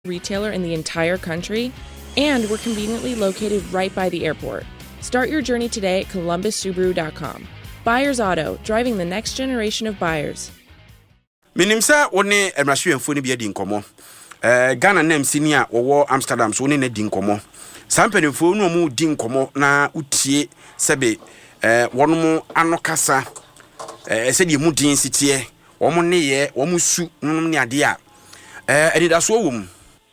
retailer in the entire country, and we're conveniently located right by the airport. Start your journey today at columbussubaru.com. Buyers Auto, driving the next generation of buyers. Minimsa wone emrahwemfo ne biadi nkomo. Ghana nam senior wo Amsterdam so ne na di nkomo. Sampenfo no mu di nkomo na utie sebe wono mu anokasa se di mu din sitie wo mu ne ye wo mu su num ne ade a edida so wo mu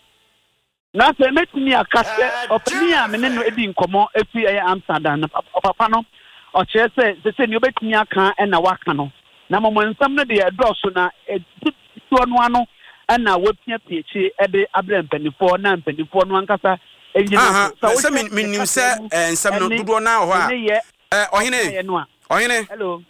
na se metumi akase opini a me ne no edi nkomo efi Amsterdam papa no o chese se ni obetumi aka na waka no na momonsam no de edoso na tuo no ano na wapia piechi ede abrempanifo na mpanifo no ankasa enjina so minim se ensam no dodo na ho a ohene hello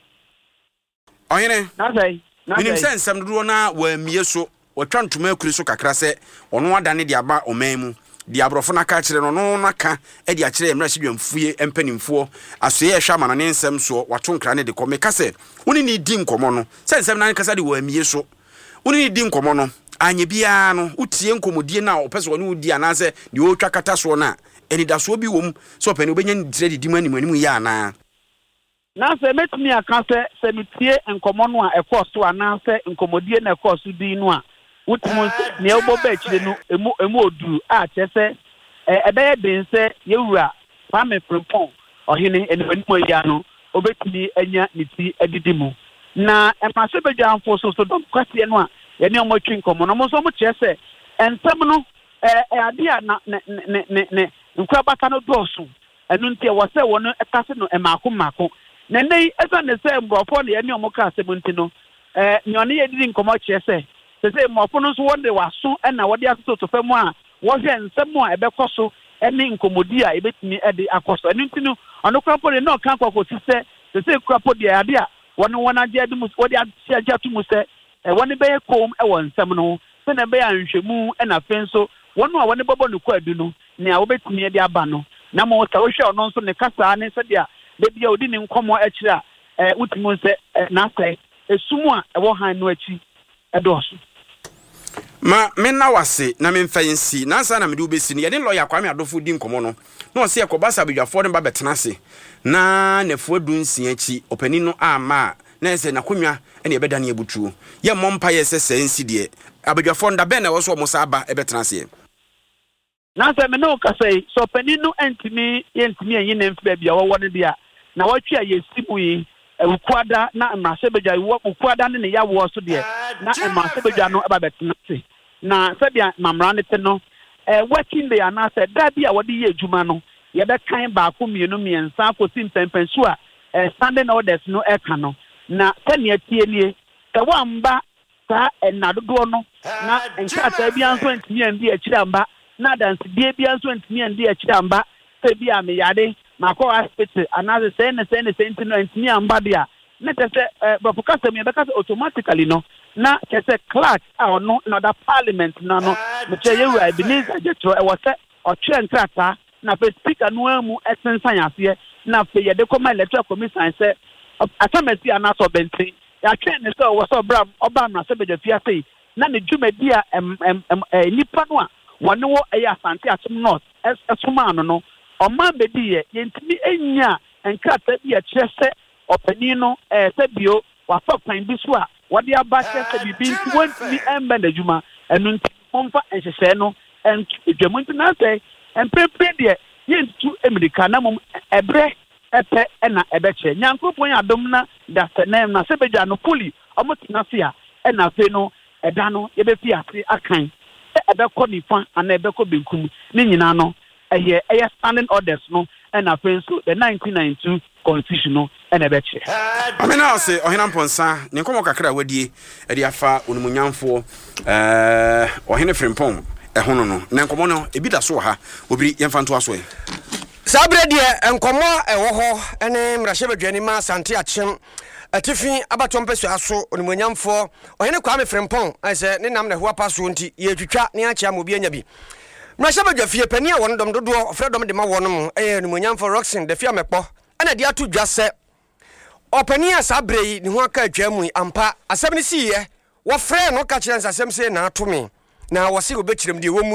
ohene minim se ensam dodo na wa mie so watwa ntoma akuri so kakra se ono adane de aba omanmu di abrofo na ka kire no naka e di akire emra hwedwamfue empanimfo asoye ehwa mana ne nsem so wato nkra ne de kome kase woni ni di nkomo no se nsem na nkasa de wa mie so woni ni di nkomo no anye bia no utie nkomodie na opese woni udi anase de otwa kata so na eni da so bi wom so opene obenya ndire de dimani manimu ya na se metumi akase se mitie nkomo no a ekoso anase nkomodie na ekoso bi no a utimu ne oboba akire no emu odu a chese ebeye den se yewura Kwame Frimpong ohene enwanimu ya no obetumi anya niti edidimu na emasebedwa amfo so dom kwase no a ye ne omotwi nkomo no mo so mo chese ensem no ade a na ne nkwabata no doso enu ntia wo se wono ekase no emako na nei esa ne se mbrofo ne ye ne omoka asemunti no nyone ye didi nkomo chese se mofo no so wonde waso na wode aso to famu a wo hwe nsem a ebekoso ene nkomodi a ebetimi ede akoso enu ntinu ono kwapo ne no kan kwako se kwapo de ade a wona age ade mu wode age atumu se woni beye kom wo nsem no se na beye anhwemu na fenso wono a woni bobo no kwadu no ne a wobetimi ede aba no na mo ta wo hwe ono nso ne kasa ne se dia de bia odi ne nkomo akire a utimu se na sai esumu a wo han no achi edoso ma menna wase na memfansi na nsa na mede obesi ne ye lawyer Kwame Adofo di nkomo no na o se ekobasa bedwafo ne ba betena se na nefo adunsia achi opani no ama na ese na konwa ene ebeda ne ebutuo ye mompa ye se sensi de abedwafo nda be na wo so mo sa ba ebetena se na se me no ka sei so opani no entimi enyi ne mfa bia wo ne dia na watwa ye simu yi ukwada na masebedwa wo ukwada ne ya wo so de na masebedwa no aba betena se na sabia mamra ne te no working day na se da bia wo de ye adwuma no ye be kan ba ko mienu miensa ko simpempensu a standing orders no e ka no na tani atie nie ka wamba sa na dodo no na nkata bia nso ntimi andi akira mba na dance bia nso ntimi andi akira mba se bia me yade mako hospital another say no ntimi amba dia na tese bafukasa me bekasa automatically no na tese clerk a no na da parliament na no meche yewu Ebenezer Jetro e wose otwe nkrata na pe speaker no amu esensan ase na fe ye de koma electoral commission say atamasi anaso benti ya twen ne so wose obram oba na se bedafia sei na ne dwumadi a nipa no a wone wo eya Asante Atom North esoma no Oma bedi ye yentimi enya nkrata bi a kyerese opani no sebio wafa kwan bi so a wode aba kyerese bibi nti wontimi emba na djuma enu nti momfa enhyehyɛ no edwamunti na sɛ emprepre de yentu America na mom ebre epe na ebeche nyankopon adom na da senem na sebedwa no fully omotina se a na fe no eda no yebefi ase akan ebekɔ nifa ana ebekɔ benkum ni nyina no eye standing orders no and so the 1992 constitution no and ebeche amena ose ohena mponsa ne nkomo kakra wadie e de afa onumunyamfo ohene Frimpong ehono no na nkomo no ebi da so ha obiri yemfanto aso e sabre de nkomo ewo ho ene mrahye badwani ma Asante Akyem atifi abatompesu aso onumunyamfo ohene Kwame Frimpong ase ne nam na ho apaso nti ye twitwa ne akyea mo bi anya bi mrahye badwafie pani a won dom dodo ofredom de ma wonom onumunyamfo Roxin de fia mekpo ana de ato dwase opani a sabre yi ne ho aka atwa mu ampa asem ne siye wo frɛ no ka kyerɛ nsasem se na atome na wo se obekirem de wo mu